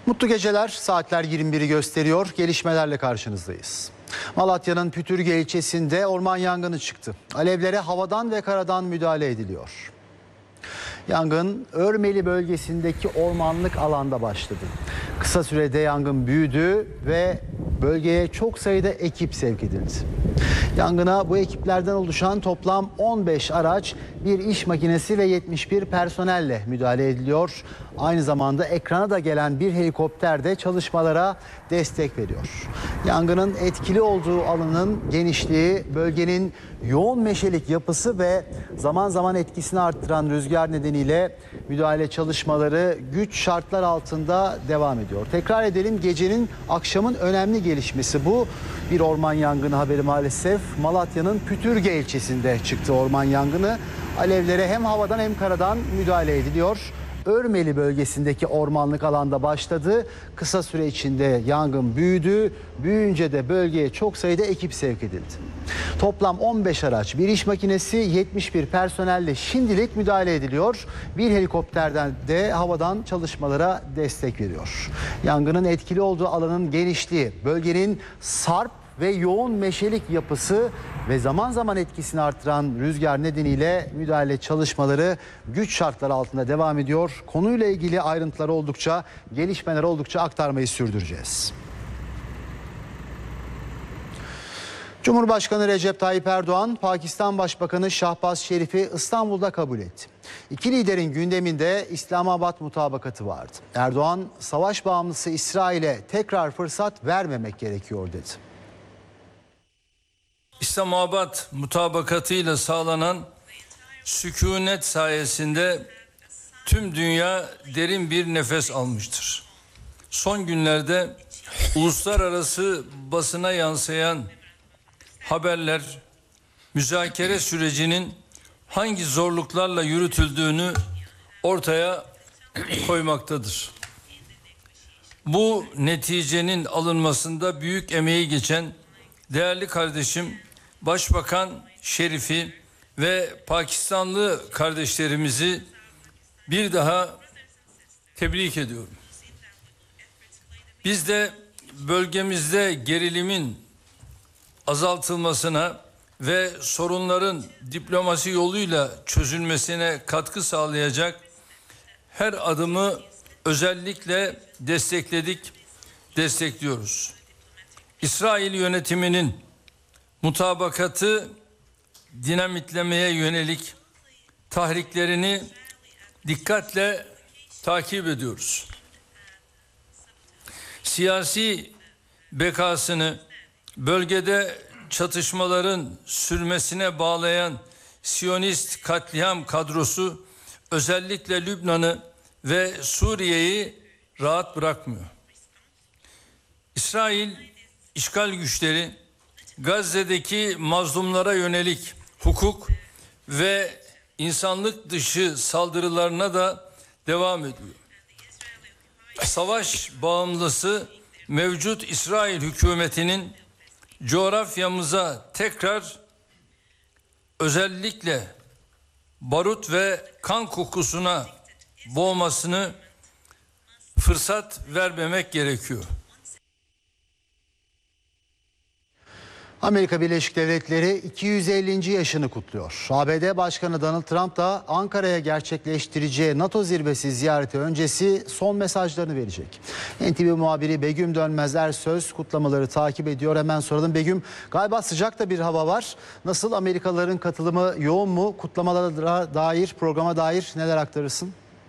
Mutlu geceler. Saatler 21'i gösteriyor. Gelişmelerle karşınızdayız. Malatya'nın Pütürge ilçesinde orman yangını çıktı. Alevlere havadan ve karadan müdahale ediliyor. Yangın Örmeli bölgesindeki ormanlık alanda başladı. Kısa sürede yangın büyüdü ve bölgeye çok sayıda ekip sevk edildi. Yangına bu ekiplerden oluşan toplam 15 araç, bir iş makinesi ve 71 personelle müdahale ediliyor. Aynı zamanda ekrana da gelen bir helikopter de çalışmalara destek veriyor. Yangının etkili olduğu alanın genişliği, bölgenin yoğun meşelik yapısı ve zaman zaman etkisini arttıran rüzgar nedeniyle müdahale çalışmaları güç şartlar altında devam ediyor. Tekrar edelim, gecenin akşamın önemli gelişmesi bu. Bir orman yangını haberi maalesef. Malatya'nın Pütürge ilçesinde çıktı orman yangını. Alevlere hem havadan hem karadan müdahale ediliyor. Örmeli bölgesindeki ormanlık alanda başladı. Kısa süre içinde yangın büyüdü. Büyüyünce de bölgeye çok sayıda ekip sevk edildi. Toplam 15 araç, bir iş makinesi, 71 personelle şimdilik müdahale ediliyor. Bir helikopterden de havadan çalışmalara destek veriyor. Yangının etkili olduğu alanın genişliği, bölgenin sarp ve yoğun meşelik yapısı ve zaman zaman etkisini artıran rüzgar nedeniyle müdahale çalışmaları güç şartlar altında devam ediyor. Konuyla ilgili ayrıntıları oldukça, gelişmeler oldukça aktarmayı sürdüreceğiz. Cumhurbaşkanı Recep Tayyip Erdoğan, Pakistan Başbakanı Şahbaz Şerif'i İstanbul'da kabul etti. İki liderin gündeminde İslamabad mutabakatı vardı. Erdoğan, savaş bağımlısı İsrail'e tekrar fırsat vermemek gerekiyor dedi. İslamabad mutabakatıyla sağlanan sükunet sayesinde tüm dünya derin bir nefes almıştır. Son günlerde uluslararası basına yansıyan haberler müzakere sürecinin hangi zorluklarla yürütüldüğünü ortaya koymaktadır. Bu neticenin alınmasında büyük emeği geçen değerli kardeşim Başbakan Şerif'i ve Pakistanlı kardeşlerimizi bir daha tebrik ediyorum. Biz de bölgemizde gerilimin azaltılmasına ve sorunların diplomasi yoluyla çözülmesine katkı sağlayacak her adımı özellikle destekliyoruz. İsrail yönetiminin mutabakatı dinamitlemeye yönelik tahriklerini dikkatle takip ediyoruz. Siyasi bekasını bölgede çatışmaların sürmesine bağlayan Siyonist katliam kadrosu özellikle Lübnan'ı ve Suriye'yi rahat bırakmıyor. İsrail işgal güçleri Gazze'deki mazlumlara yönelik hukuk ve insanlık dışı saldırılarına da devam ediyor. Savaş bağımlısı mevcut İsrail hükümetinin coğrafyamıza tekrar özellikle barut ve kan kokusuna boğmasını fırsat vermemek gerekiyor. Amerika Birleşik Devletleri 250. yaşını kutluyor. ABD Başkanı Donald Trump da Ankara'ya gerçekleştireceği NATO zirvesi ziyareti öncesi son mesajlarını verecek. NTV muhabiri Begüm Dönmez Ersöz kutlamaları takip ediyor. Hemen soralım Begüm. Galiba sıcak da bir hava var. Nasıl, Amerikalıların katılımı yoğun mu? Kutlamalara dair, programa dair neler aktarırsın?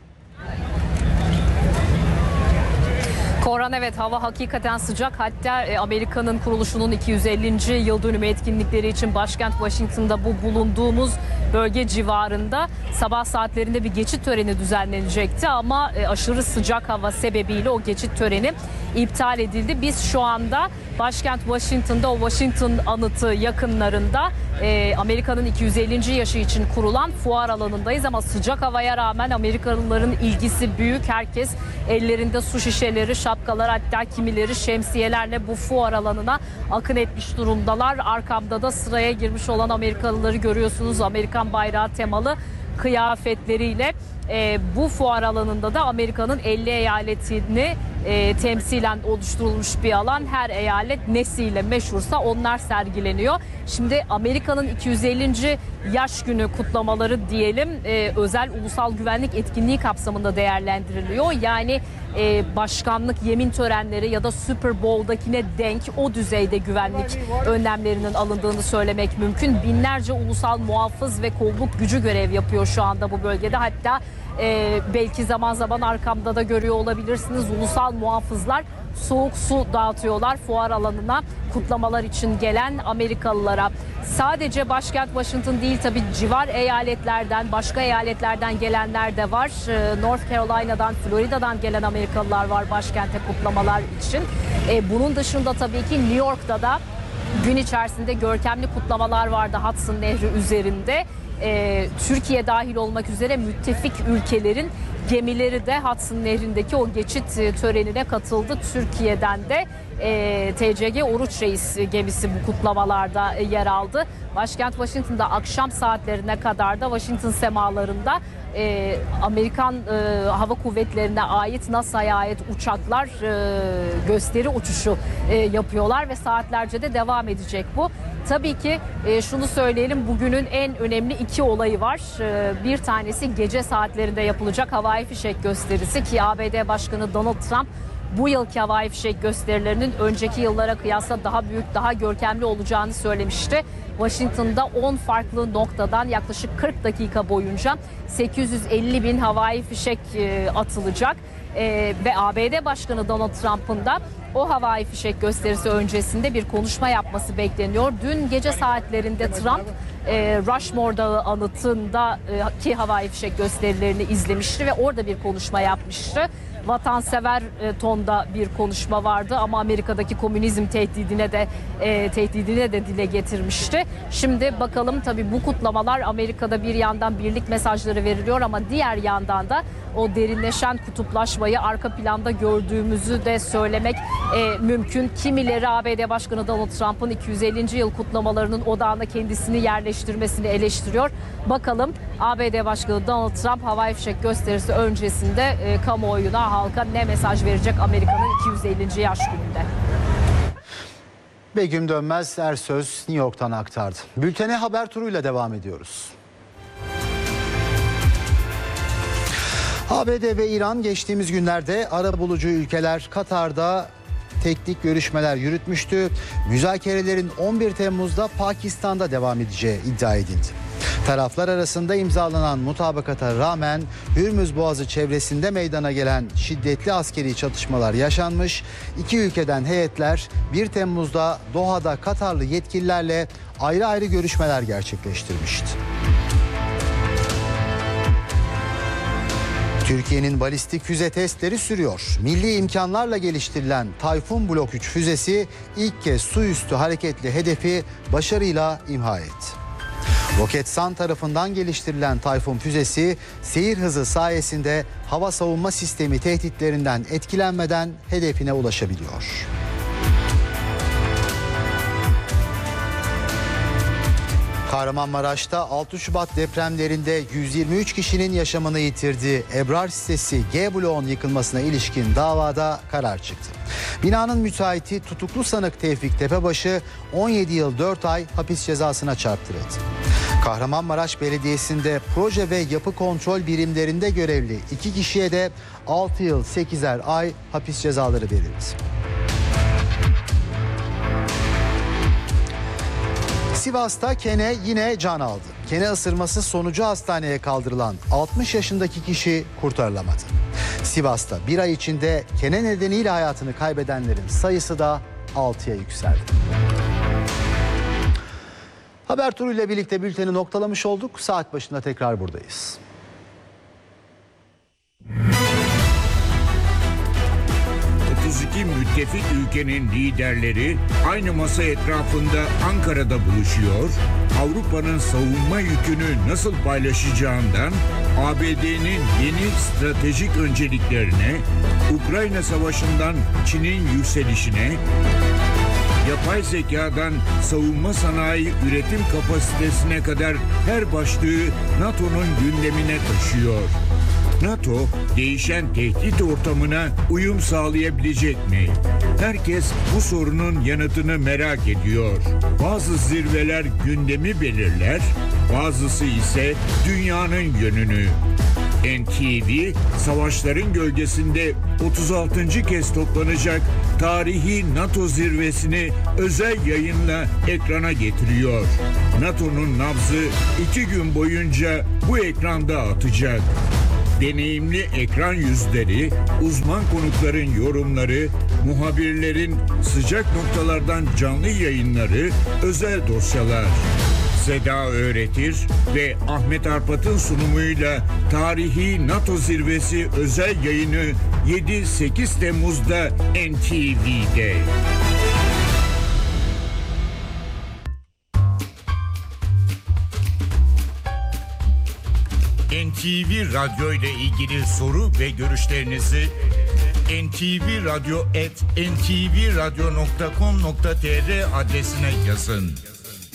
Korhan, evet, hava hakikaten sıcak. Hatta Amerika'nın kuruluşunun 250. yıl dönümü etkinlikleri için başkent Washington'da, bu bulunduğumuz bölge civarında sabah saatlerinde bir geçit töreni düzenlenecekti. Ama aşırı sıcak hava sebebiyle o geçit töreni iptal edildi. Biz şu anda başkent Washington'da, o Washington anıtı yakınlarında Amerika'nın 250. yaşı için kurulan fuar alanındayız. Ama sıcak havaya rağmen Amerikalıların ilgisi büyük. Herkes ellerinde su şişeleri, şapkalar, hatta kimileri şemsiyelerle bu fuar alanına akın etmiş durumdalar. Arkamda da sıraya girmiş olan Amerikalıları görüyorsunuz. Amerikan bayrağı temalı kıyafetleriyle bu fuar alanında da Amerika'nın 50 eyaletini temsilen oluşturulmuş bir alan. Her eyalet nesiyle meşhursa onlar sergileniyor. Şimdi Amerika'nın 250. yaş günü kutlamaları diyelim özel ulusal güvenlik etkinliği kapsamında değerlendiriliyor. Yani başkanlık yemin törenleri ya da Super Bowl'dakine denk o düzeyde güvenlik önlemlerinin alındığını söylemek mümkün. Binlerce ulusal muhafız ve kolluk gücü görev yapıyor şu anda bu bölgede. Hatta belki zaman zaman arkamda da görüyor olabilirsiniz. Ulusal muhafızlar soğuk su dağıtıyorlar fuar alanına kutlamalar için gelen Amerikalılara. Sadece başkent Washington değil tabii civar eyaletlerden, başka eyaletlerden gelenler de var. North Carolina'dan, Florida'dan gelen Amerikalılar var başkente kutlamalar için. Bunun dışında tabii ki New York'ta da gün içerisinde görkemli kutlamalar vardı Hudson Nehri üzerinde. Türkiye dahil olmak üzere müttefik ülkelerin gemileri de Hudson Nehri'ndeki o geçit törenine katıldı. Türkiye'den de TCG Oruç Reis gemisi bu kutlamalarda yer aldı. Başkent Washington'da akşam saatlerine kadar da Washington semalarında Amerikan Hava Kuvvetleri'ne ait, NASA'ya ait uçaklar gösteri uçuşu yapıyorlar ve saatlerce de devam edecek bu. Tabii ki şunu söyleyelim, bugünün en önemli iki olayı var. Bir tanesi gece saatlerinde yapılacak havai fişek gösterisi ki ABD Başkanı Donald Trump bu yılki havai fişek gösterilerinin önceki yıllara kıyasla daha büyük, daha görkemli olacağını söylemişti. Washington'da 10 farklı noktadan yaklaşık 40 dakika boyunca 850 bin havai fişek atılacak. Ve ABD Başkanı Donald Trump'ın da o havai fişek gösterisi öncesinde bir konuşma yapması bekleniyor. Dün gece saatlerinde Trump Rushmore Dağı anıtındaki havai fişek gösterilerini izlemişti ve orada bir konuşma yapmıştı. Vatansever tonda bir konuşma vardı ama Amerika'daki komünizm tehdidine de dile getirmişti. Şimdi bakalım, tabii bu kutlamalar Amerika'da bir yandan birlik mesajları veriliyor ama diğer yandan da o derinleşen kutuplaşmayı arka planda gördüğümüzü de söylemek mümkün. Kimileri ABD Başkanı Donald Trump'ın 250. yıl kutlamalarının odağına kendisini yerleştirmesini eleştiriyor. Bakalım ABD Başkanı Donald Trump havai fişek gösterisi öncesinde kamuoyuna, halka ne mesaj verecek Amerika'nın 250. yaş gününde? Begüm Dönmez Ersöz New York'tan aktardı. Bültene haber turuyla devam ediyoruz. ABD ve İran geçtiğimiz günlerde arabulucu ülkeler Katar'da teknik görüşmeler yürütmüştü. Müzakerelerin 11 Temmuz'da Pakistan'da devam edeceği iddia edildi. Taraflar arasında imzalanan mutabakata rağmen Hürmüz Boğazı çevresinde meydana gelen şiddetli askeri çatışmalar yaşanmış. İki ülkeden heyetler 1 Temmuz'da Doha'da Katarlı yetkililerle ayrı ayrı görüşmeler gerçekleştirmişti. Türkiye'nin balistik füze testleri sürüyor. Milli imkanlarla geliştirilen Tayfun Blok 3 füzesi ilk kez su üstü hareketli hedefi başarıyla imha etti. Roketsan tarafından geliştirilen Tayfun füzesi seyir hızı sayesinde hava savunma sistemi tehditlerinden etkilenmeden hedefine ulaşabiliyor. Kahramanmaraş'ta 6 Şubat depremlerinde 123 kişinin yaşamını yitirdiği Ebrar sitesi G bloğun yıkılmasına ilişkin davada karar çıktı. Binanın müteahhiti tutuklu sanık Tevfik Tepebaşı 17 yıl 4 ay hapis cezasına çarptırıldı. Kahramanmaraş Belediyesi'nde proje ve yapı kontrol birimlerinde görevli 2 kişiye de 6 yıl 8'er ay hapis cezaları verildi. Sivas'ta kene yine can aldı. Kene ısırması sonucu hastaneye kaldırılan 60 yaşındaki kişi kurtarılamadı. Sivas'ta bir ay içinde kene nedeniyle hayatını kaybedenlerin sayısı da 6'ya yükseldi. Haber turuyla birlikte bülteni noktalamış olduk. Saat başında tekrar buradayız. ...32 müttefik ülkenin liderleri aynı masa etrafında Ankara'da buluşuyor, Avrupa'nın savunma yükünü nasıl paylaşacağından ABD'nin yeni stratejik önceliklerine, Ukrayna Savaşı'ndan Çin'in yükselişine, yapay zekadan savunma sanayi üretim kapasitesine kadar her başlığı NATO'nun gündemine taşıyor. NATO, değişen tehdit ortamına uyum sağlayabilecek mi? Herkes bu sorunun yanıtını merak ediyor. Bazı zirveler gündemi belirler, bazısı ise dünyanın yönünü. NTV, savaşların gölgesinde 36. kez toplanacak tarihi NATO zirvesini özel yayınla ekrana getiriyor. NATO'nun nabzı 2 gün boyunca bu ekranda atacak. Deneyimli ekran yüzleri, uzman konukların yorumları, muhabirlerin sıcak noktalardan canlı yayınları, özel dosyalar. Seda Öğretir ve Ahmet Arpat'ın sunumuyla tarihi NATO zirvesi özel yayını 7-8 Temmuz'da NTV'de. NTV Radyo ile ilgili soru ve görüşlerinizi ntvradyo@ntvradyo.com.tr adresine yazın.